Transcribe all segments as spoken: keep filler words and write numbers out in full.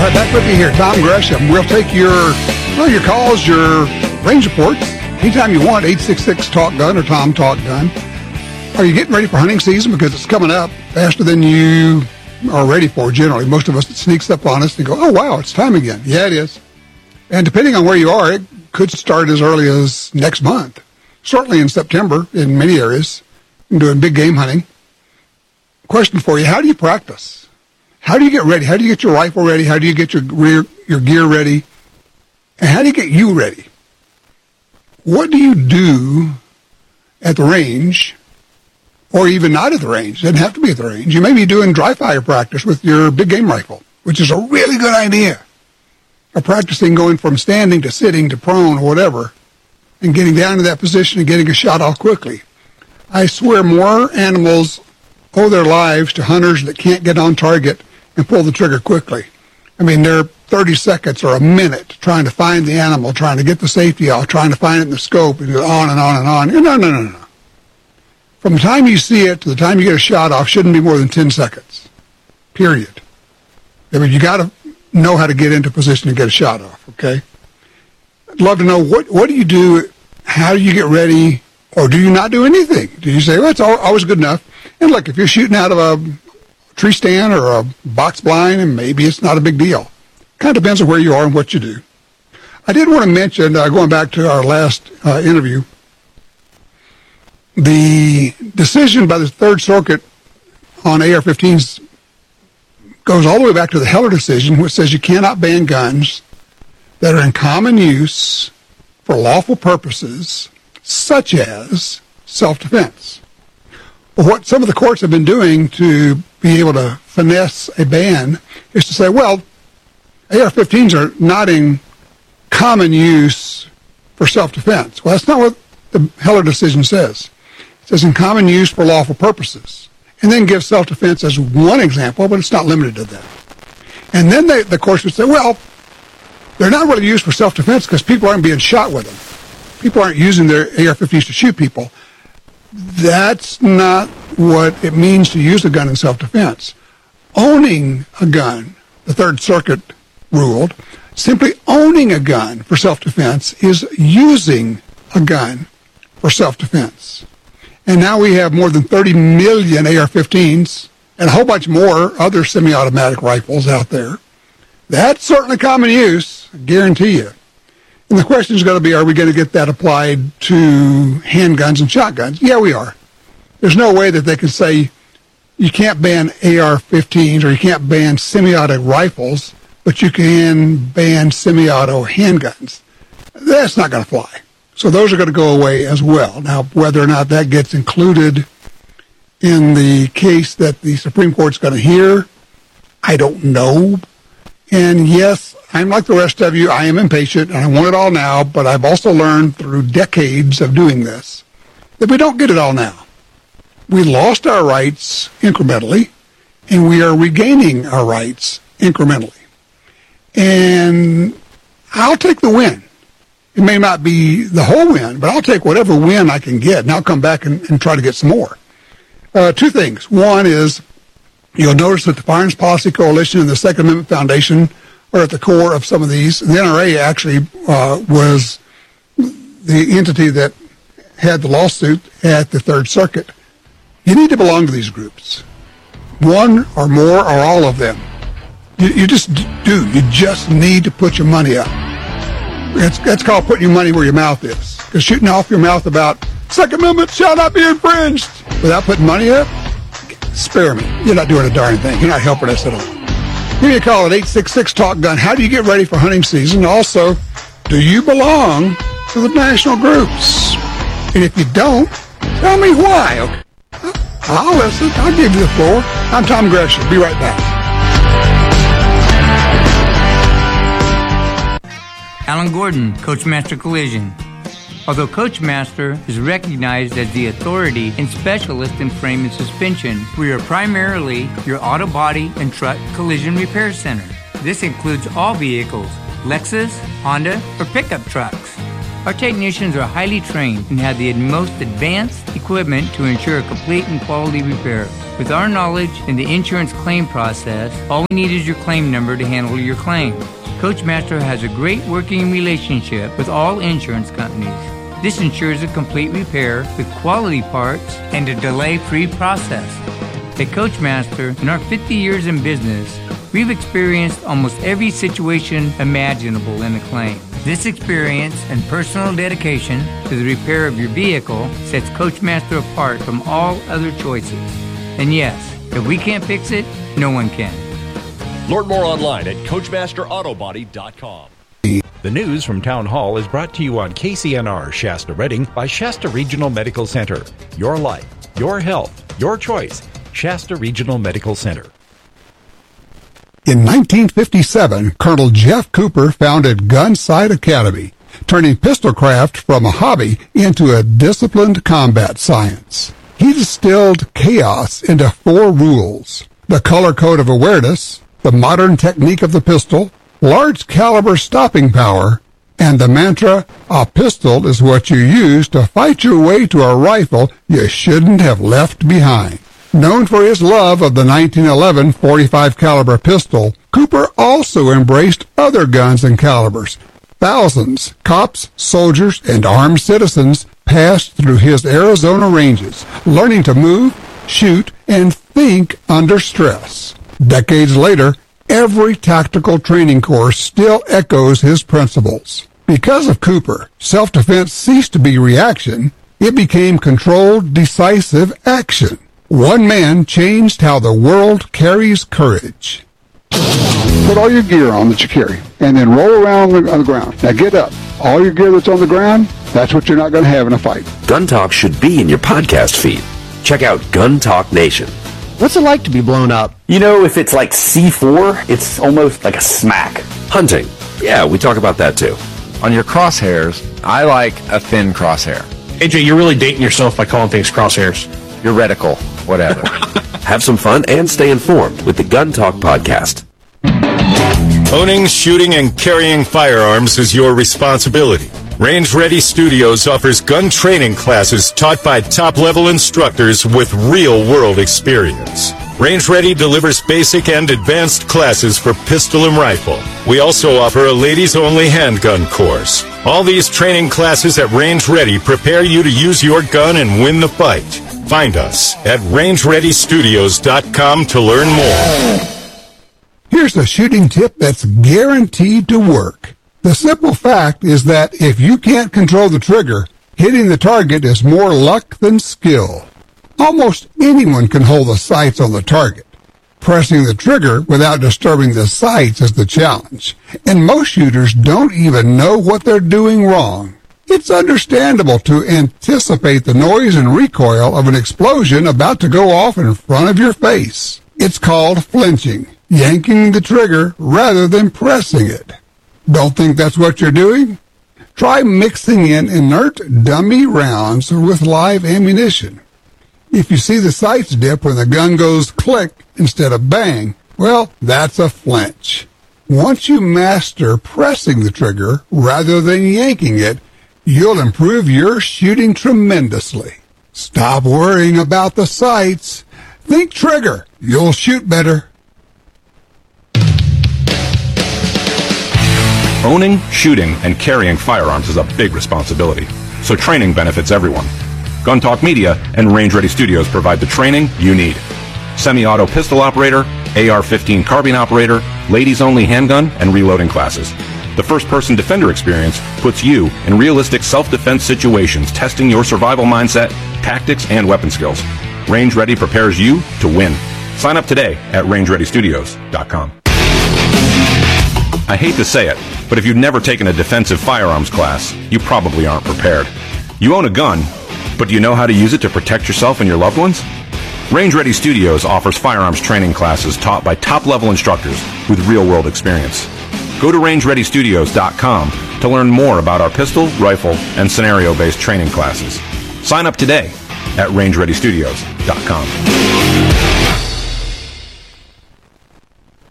Right back with you here, Tom Gresham. We'll take your well, your calls, your range reports, anytime you want, eight six six talk gun or Tom Talk Gun. Are you getting ready for hunting season? Because it's coming up faster than you are ready for, generally. Most of us, it sneaks up on us and go, oh, wow, it's time again. Yeah, it is. And depending on where you are, it could start as early as next month. Certainly in September in many areas, doing big game hunting. Question for you, how do you practice? How do you get ready? How do you get your rifle ready? How do you get your rear, your gear ready? And how do you get you ready? What do you do at the range, or even not at the range? It doesn't have to be at the range. You may be doing dry fire practice with your big game rifle, which is a really good idea. Or practicing going from standing to sitting to prone or whatever, and getting down to that position and getting a shot off quickly. I swear more animals owe their lives to hunters that can't get on target and pull the trigger quickly. I mean, they're thirty seconds or a minute trying to find the animal, trying to get the safety off, trying to find it in the scope, and on and on and on. No, no, no, no. From the time you see it to the time you get a shot off shouldn't be more than ten seconds, period. I mean, you got to know how to get into position and get a shot off, okay? I'd love to know, what, what do you do, how do you get ready, or do you not do anything? Do you say, well, it's always good enough? And look, if you're shooting out of a tree stand or a box blind, and maybe it's not a big deal. Kind of depends on where you are and what you do. I did want to mention, uh, going back to our last uh, interview, the decision by the Third Circuit on A R fifteens goes all the way back to the Heller decision, which says you cannot ban guns that are in common use for lawful purposes, such as self-defense. But what some of the courts have been doing to be able to finesse a ban is to say, well, A R fifteens are not in common use for self-defense. Well, that's not what the Heller decision says. It says in common use for lawful purposes. And then gives self-defense as one example, but it's not limited to that. And then they, the courts would say, well, they're not really used for self-defense because people aren't being shot with them. People aren't using their A R fifteens to shoot people. That's not what it means to use a gun in self-defense. Owning a gun, the Third Circuit ruled, simply owning a gun for self-defense is using a gun for self-defense. And now we have more than thirty million A R fifteens and a whole bunch more other semi-automatic rifles out there. That's certainly common use, I guarantee you. And the question is going to be, are we going to get that applied to handguns and shotguns? Yeah, we are. There's no way that they can say you can't ban A R fifteens or you can't ban semi-automatic rifles, but you can ban semi-auto handguns. That's not going to fly. So those are going to go away as well. Now, whether or not that gets included in the case that the Supreme Court's going to hear, I don't know. And yes, I'm like the rest of you. I am impatient, and I want it all now, but I've also learned through decades of doing this that we don't get it all now. We lost our rights incrementally, and we are regaining our rights incrementally. And I'll take the win. It may not be the whole win, but I'll take whatever win I can get, and I'll come back and, and try to get some more. Uh, two things. One is, you'll notice that the Firearms Policy Coalition and the Second Amendment Foundation are at the core of some of these. And the N R A actually uh, was the entity that had the lawsuit at the Third Circuit. You need to belong to these groups. One or more or all of them. You, you just do. You just need to put your money up. It's, that's called putting your money where your mouth is. Because shooting off your mouth about Second Amendment shall not be infringed without putting money up, spare me. You're not doing a darn thing. You're not helping us at all. Give me a call at eight six six talk gun. How do you get ready for hunting season? Also, do you belong to the national groups? And if you don't, tell me why. Okay? I'll listen. I'll give you the floor. I'm Tom Gresham. Be right back. Alan Gordon, Coachmaster Collision. Although Coachmaster is recognized as the authority and specialist in frame and suspension, we are primarily your auto body and truck collision repair center. This includes all vehicles, Lexus, Honda, or pickup trucks. Our technicians are highly trained and have the most advanced equipment to ensure a complete and quality repair. With our knowledge in the insurance claim process, all we need is your claim number to handle your claim. Coachmaster has a great working relationship with all insurance companies. This ensures a complete repair with quality parts and a delay-free process. At Coachmaster, in our fifty years in business, we've experienced almost every situation imaginable in a claim. This experience and personal dedication to the repair of your vehicle sets Coachmaster apart from all other choices. And yes, if we can't fix it, no one can. Learn more online at coachmaster auto body dot com. The news from Town Hall is brought to you on K C N R Shasta Redding by Shasta Regional Medical Center. Your life, your health, your choice. Shasta Regional Medical Center. In nineteen fifty-seven, Colonel Jeff Cooper founded Gunsight Academy, turning pistolcraft from a hobby into a disciplined combat science. He distilled chaos into four rules: the color code of awareness, the modern technique of the pistol, large caliber stopping power, and the mantra, a pistol is what you use to fight your way to a rifle you shouldn't have left behind. Known for his love of the nineteen eleven forty-five caliber pistol, Cooper also embraced other guns and calibers. Thousands, cops, soldiers, and armed citizens passed through his Arizona ranges, learning to move, shoot, and think under stress. Decades later, every tactical training course still echoes his principles. Because of Cooper, self-defense ceased to be reaction. It became controlled, decisive action. One man changed how the world carries courage. Put all your gear on that you carry, and then roll around on the, on the ground. Now get up. All your gear that's on the ground, that's what you're not going to have in a fight. Gun Talk should be in your podcast feed. Check out Gun Talk Nation. What's it like to be blown up? You know, if it's like C four, it's almost like a smack. Hunting. Yeah, we talk about that too. On your crosshairs, I like a thin crosshair. A J, you're really dating yourself by calling things crosshairs. Your reticle, whatever. Have some fun and stay informed with the Gun Talk podcast. Owning, shooting, and carrying firearms is your responsibility. Range Ready Studios offers gun training classes taught by top-level instructors with real-world experience. Range Ready delivers basic and advanced classes for pistol and rifle. We also offer a ladies-only handgun course. All these training classes at Range Ready prepare you to use your gun and win the fight. Find us at range ready studios dot com to learn more. Here's a shooting tip that's guaranteed to work. The simple fact is that if you can't control the trigger, hitting the target is more luck than skill. Almost anyone can hold the sights on the target. Pressing the trigger without disturbing the sights is the challenge, and most shooters don't even know what they're doing wrong. It's understandable to anticipate the noise and recoil of an explosion about to go off in front of your face. It's called flinching, yanking the trigger rather than pressing it. Don't think that's what you're doing? Try mixing in inert dummy rounds with live ammunition. If you see the sights dip when the gun goes click instead of bang, well, that's a flinch. Once you master pressing the trigger rather than yanking it, you'll improve your shooting tremendously. Stop worrying about the sights. Think trigger. You'll shoot better. Owning, shooting, and carrying firearms is a big responsibility, so training benefits everyone. Gun Talk Media and Range Ready Studios provide the training you need. Semi-auto pistol operator, A R fifteen carbine operator, ladies-only handgun, and reloading classes. The first-person defender experience puts you in realistic self-defense situations, testing your survival mindset, tactics, and weapon skills. Range Ready prepares you to win. Sign up today at range ready studios dot com. I hate to say it, but if you've never taken a defensive firearms class, you probably aren't prepared. You own a gun, but do you know how to use it to protect yourself and your loved ones? Range Ready Studios offers firearms training classes taught by top-level instructors with real-world experience. Go to range ready studios dot com to learn more about our pistol, rifle, and scenario-based training classes. Sign up today at range ready studios dot com.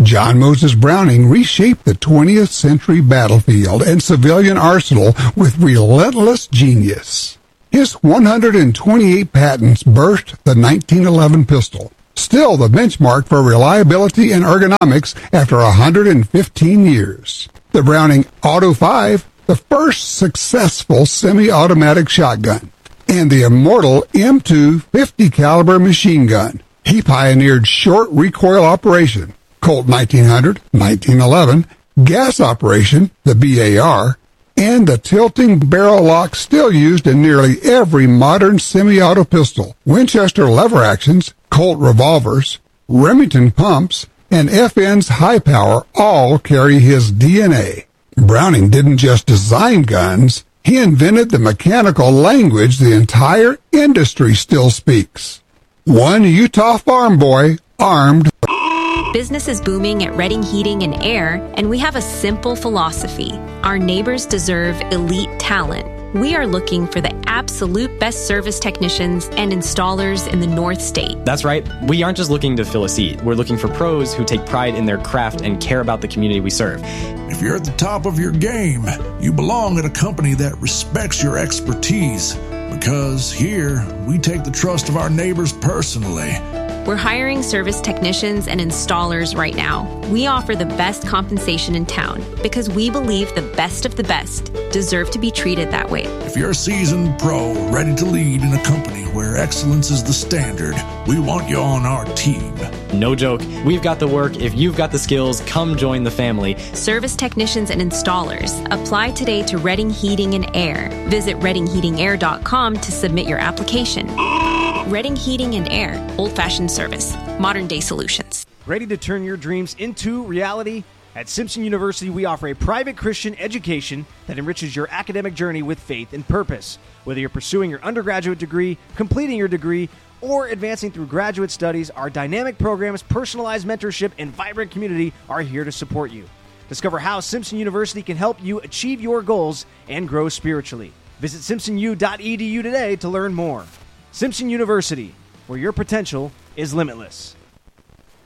John Moses Browning reshaped the twentieth century battlefield and civilian arsenal with relentless genius. His one hundred twenty-eight patents birthed the nineteen eleven pistol, still the benchmark for reliability and ergonomics after one hundred fifteen years. The Browning Auto five, the first successful semi-automatic shotgun, and the immortal M two fifty caliber machine gun. He pioneered short recoil operation, Colt nineteen hundred, nineteen eleven, gas operation, the B A R, and the tilting barrel lock still used in nearly every modern semi-auto pistol, Winchester lever actions, Colt revolvers, Remington pumps, and F N's high power all carry his D N A. Browning didn't just design guns, he invented the mechanical language the entire industry still speaks. One Utah farm boy armed. Business is booming at Redding Heating and Air, and we have a simple philosophy. Our neighbors deserve elite talent. We are looking for the absolute best service technicians and installers in the North State. That's right. We aren't just looking to fill a seat. We're looking for pros who take pride in their craft and care about the community we serve. If you're at the top of your game, you belong at a company that respects your expertise. Because here, we take the trust of our neighbors personally. We're hiring service technicians and installers right now. We offer the best compensation in town because we believe the best of the best deserve to be treated that way. If you're a seasoned pro ready to lead in a company where excellence is the standard, we want you on our team. No joke. We've got the work. If you've got the skills, come join the family. Service technicians and installers. Apply today to Redding Heating and Air. Visit redding heating air dot com to submit your application. Redding Heating and Air. Old-fashioned service. Modern-day solutions. Ready to turn your dreams into reality? At Simpson University, we offer a private Christian education that enriches your academic journey with faith and purpose. Whether you're pursuing your undergraduate degree, completing your degree, or advancing through graduate studies, our dynamic programs, personalized mentorship, and vibrant community are here to support you. Discover how Simpson University can help you achieve your goals and grow spiritually. Visit simpson u dot e d u today to learn more. Simpson University, where your potential is limitless.